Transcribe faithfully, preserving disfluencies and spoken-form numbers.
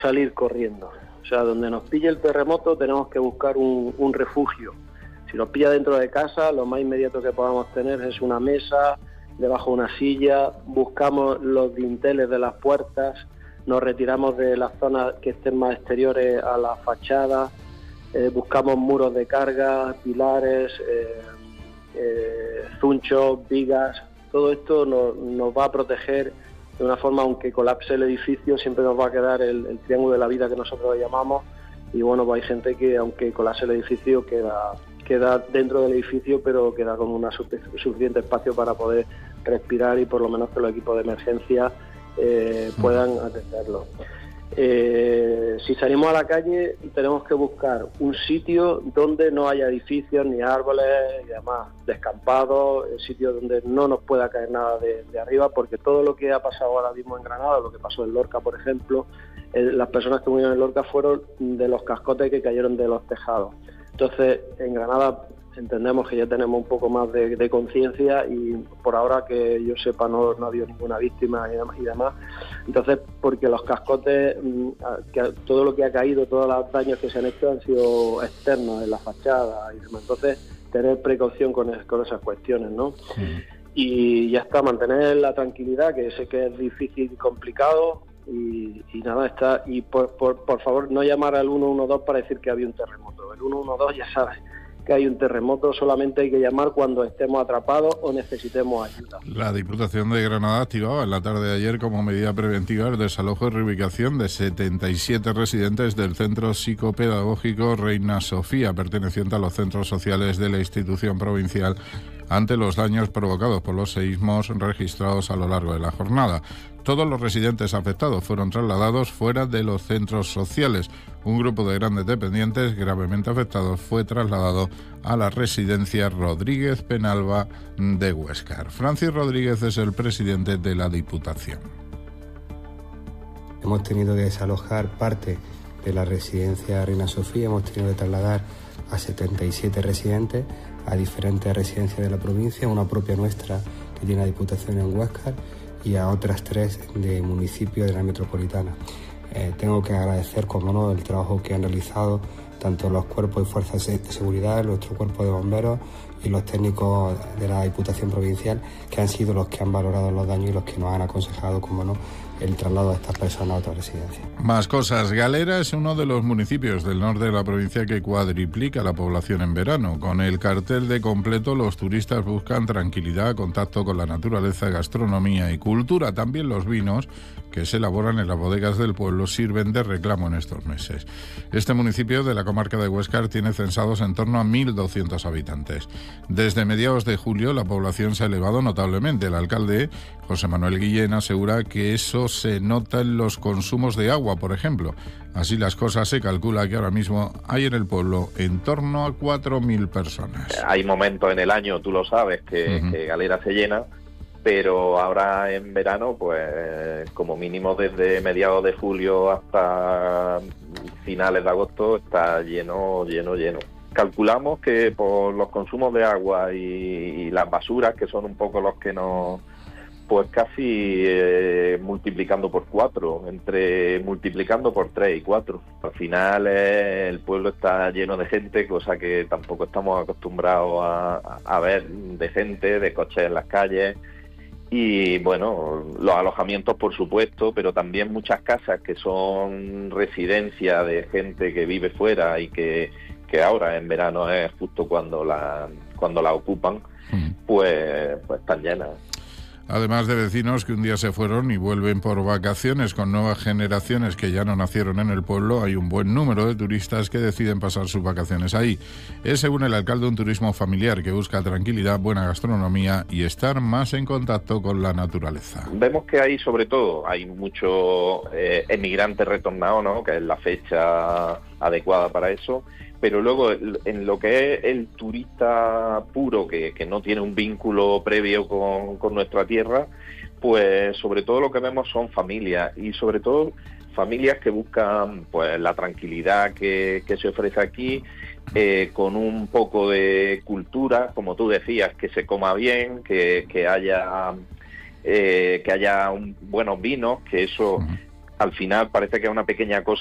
salir corriendo. O sea, donde nos pille el terremoto tenemos que buscar un, un refugio. Si nos pilla dentro de casa, lo más inmediato que podamos tener es una mesa, debajo una silla, buscamos los dinteles de las puertas, nos retiramos de las zonas que estén más exteriores a la fachada, eh, buscamos muros de carga, pilares, eh, eh, zunchos, vigas. Todo esto nos, nos va a proteger de una forma, aunque colapse el edificio, siempre nos va a quedar el, el triángulo de la vida que nosotros llamamos. Y bueno, pues hay gente que aunque colapse el edificio queda, queda dentro del edificio, pero queda con un suficiente espacio para poder respirar y por lo menos que los equipos de emergencia eh, puedan atenderlo. Eh, si salimos a la calle tenemos que buscar un sitio donde no haya edificios ni árboles y demás, descampados, sitios donde no nos pueda caer nada de, de arriba, porque todo lo que ha pasado ahora mismo en Granada, lo que pasó en Lorca, por ejemplo, eh, las personas que murieron en Lorca fueron de los cascotes que cayeron de los tejados. Entonces, en Granada entendemos que ya tenemos un poco más de, de conciencia y por ahora que yo sepa no, no ha habido ninguna víctima y demás, y demás. Entonces, porque los cascotes, que todo lo que ha caído, todos los daños que se han hecho han sido externos en la fachada y demás. Entonces, tener precaución con, es, con esas cuestiones, ¿no? Sí. Y ya está, mantener la tranquilidad, que sé que es difícil y complicado. Y, y nada, está y por, por, por favor no llamar al uno uno dos para decir que había un terremoto. El uno uno dos ya sabes que hay un terremoto, solamente hay que llamar cuando estemos atrapados o necesitemos ayuda. La Diputación de Granada activaba en la tarde de ayer como medida preventiva el desalojo y reubicación de setenta y siete residentes del Centro Psicopedagógico Reina Sofía, perteneciente a los centros sociales de la institución provincial, ante los daños provocados por los seísmos registrados a lo largo de la jornada. Todos los residentes afectados fueron trasladados fuera de los centros sociales. Un grupo de grandes dependientes gravemente afectados fue trasladado a la residencia Rodríguez Penalba de Huéscar. Francis Rodríguez es el presidente de la Diputación. Hemos tenido que desalojar parte de la residencia Reina Sofía, hemos tenido que trasladar a setenta y siete residentes a diferentes residencias de la provincia, una propia nuestra que tiene la Diputación en Huéscar y a otras tres de municipios de la metropolitana. Eh, tengo que agradecer, como no, el trabajo que han realizado tanto los cuerpos y fuerzas de seguridad, nuestro cuerpo de bomberos y los técnicos de la Diputación Provincial, que han sido los que han valorado los daños y los que nos han aconsejado, como no, el traslado de estas personas a otra residencia. Más cosas. Galera es uno de los municipios del norte de la provincia que cuadriplica la población en verano. Con el cartel de completo, los turistas buscan tranquilidad, contacto con la naturaleza, gastronomía y cultura. También los vinos que se elaboran en las bodegas del pueblo sirven de reclamo en estos meses. Este municipio de la comarca de Huéscar tiene censados en torno a mil doscientos habitantes. Desde mediados de julio la población se ha elevado notablemente. El alcalde, José Manuel Guillén, asegura que eso se nota en los consumos de agua, por ejemplo. Así las cosas, se calcula que ahora mismo hay en el pueblo en torno a cuatro mil personas. Hay momentos en el año, tú lo sabes, que, uh-huh. que Galera se llena, pero ahora en verano, pues como mínimo desde mediados de julio hasta finales de agosto está lleno, lleno, lleno. Calculamos que por los consumos de agua y, y las basuras, que son un poco los que nos... pues casi eh, multiplicando por cuatro, entre multiplicando por tres y cuatro. Al final eh, el pueblo está lleno de gente, cosa que tampoco estamos acostumbrados a, a ver, de gente, de coches en las calles. Y bueno, los alojamientos por supuesto, pero también muchas casas que son residencia de gente que vive fuera y que, que ahora en verano es justo cuando la, cuando la ocupan, pues, pues están llenas. Además de vecinos que un día se fueron y vuelven por vacaciones con nuevas generaciones que ya no nacieron en el pueblo, hay un buen número de turistas que deciden pasar sus vacaciones ahí. Es, según el alcalde, un turismo familiar que busca tranquilidad, buena gastronomía y estar más en contacto con la naturaleza. Vemos que hay, sobre todo, hay muchos eh, emigrantes retornados, ¿no?, que es la fecha adecuada para eso. Pero luego en lo que es el turista puro, que, que no tiene un vínculo previo con, con nuestra tierra, pues sobre todo lo que vemos son familias, y sobre todo familias que buscan pues la tranquilidad que, que se ofrece aquí, eh, con un poco de cultura, como tú decías, que se coma bien, que, que haya, eh, que haya un, buenos vinos, que eso... Uh-huh. al final parece que es una pequeña cosa